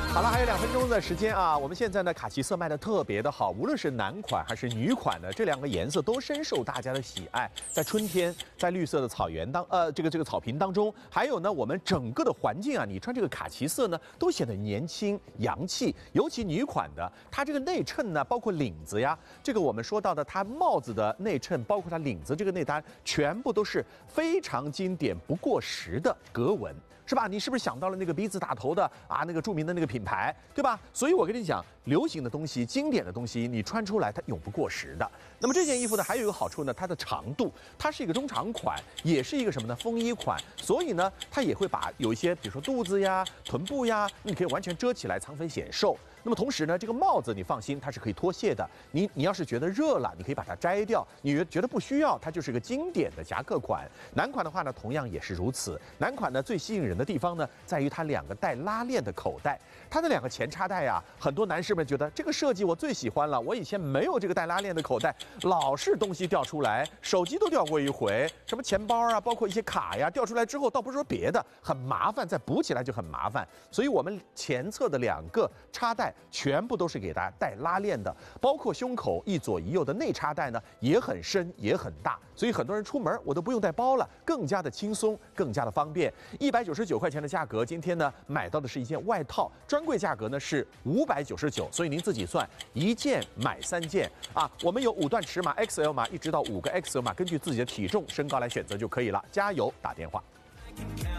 好了，还有2分钟的时间啊！我们现在呢，卡其色卖的特别的好，无论是男款还是女款呢，这2个颜色都深受大家的喜爱。在春天，在绿色的草原这个草坪当中，还有呢，我们整个的环境啊，你穿这个卡其色呢，都显得年轻洋气。尤其女款的，它这个内衬呢，包括领子呀，这个我们说到的它帽子的内衬，包括它领子这个内搭，全部都是非常经典不过时的格纹。 是吧？你是不是想到了那个 B 字打头的啊，那个著名的那个品牌，对吧？所以我跟你讲，流行的东西、经典的东西，你穿出来它永不过时的。那么这件衣服呢，还有一个好处呢，它的长度，它是一个中长款，也是一个什么呢？风衣款，所以呢，它也会把有一些，比如说肚子呀、臀部呀，你可以完全遮起来，藏肥显瘦。那么同时呢，这个帽子你放心，它是可以脱卸的。你要是觉得热了，你可以把它摘掉；你觉得不需要，它就是一个经典的夹克款。男款的话呢，同样也是如此。男款呢，最吸引人的地方呢，在于它2个带拉链的口袋。它的2个前插袋啊，很多男士们觉得这个设计我最喜欢了。我以前没有这个带拉链的口袋，老是东西掉出来，手机都掉过一回，什么钱包啊，包括一些卡呀，掉出来之后，倒不是说别的，很麻烦，再补起来就很麻烦。所以我们前侧的2个插袋全部都是给大家带拉链的，包括胸口一左一右的内插袋呢，也很深也很大。所以很多人出门我都不用带包了，更加的轻松，更加的方便。199块钱的价格，今天呢买到的是一件外套，专柜价格呢是599，所以您自己算，1件买3件啊。我们有5段尺码 XL 码，一直到5个 XL 码，根据自己的体重、身高来选择就可以了。加油，打电话。